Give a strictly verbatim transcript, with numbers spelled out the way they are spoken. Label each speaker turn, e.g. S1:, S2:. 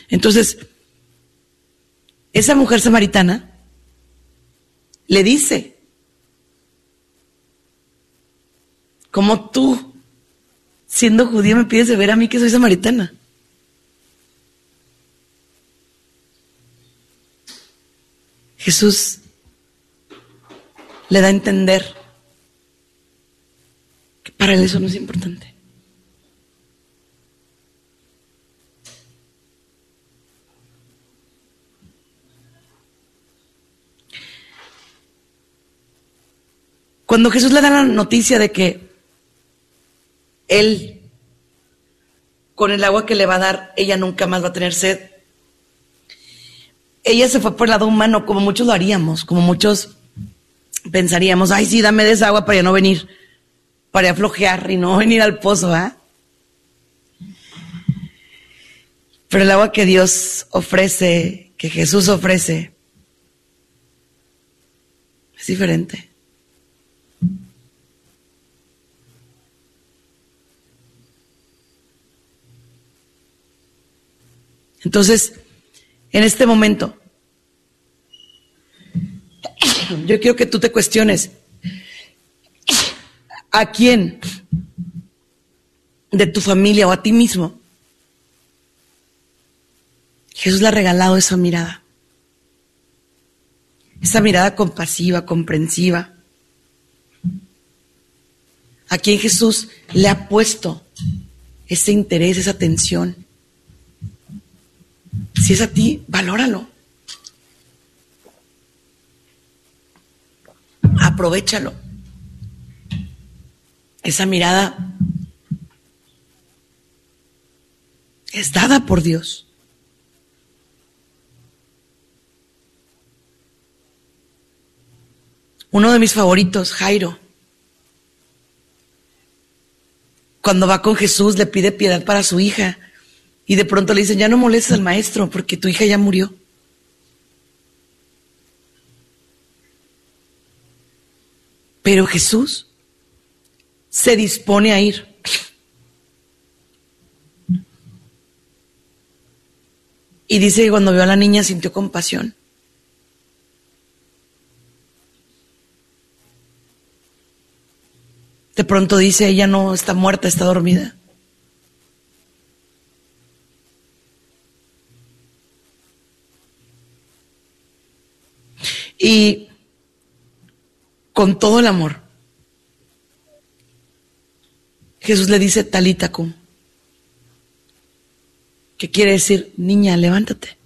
S1: Entonces, esa mujer samaritana le dice, ¿cómo tú, siendo judío, me pides de ver a mí que soy samaritana? Jesús le da a entender que para él eso no es importante. Cuando Jesús le da la noticia de que él, con el agua que le va a dar, ella nunca más va a tener sed, ella se fue por el lado humano, como muchos lo haríamos, como muchos pensaríamos, ay sí, dame de esa agua para ya no venir, para ya flojear y no venir al pozo, ¿ah? Pero el agua que Dios ofrece, que Jesús ofrece, es diferente. Entonces, en este momento, yo quiero que tú te cuestiones, ¿a quién de tu familia o a ti mismo Jesús le ha regalado esa mirada? Esa mirada compasiva, comprensiva. ¿A quién Jesús le ha puesto ese interés, esa atención? Si es a ti, valóralo. Aprovechalo. Esa mirada es dada por Dios. Uno de mis favoritos, Jairo, cuando va con Jesús le pide piedad para su hija y de pronto le dicen, ya no molestes al maestro porque tu hija ya murió. Pero Jesús se dispone a ir. Y dice que cuando vio a la niña sintió compasión. De pronto dice, ella no está muerta, está dormida. Y con todo el amor, Jesús le dice, Talita cum, que quiere decir, niña, levántate.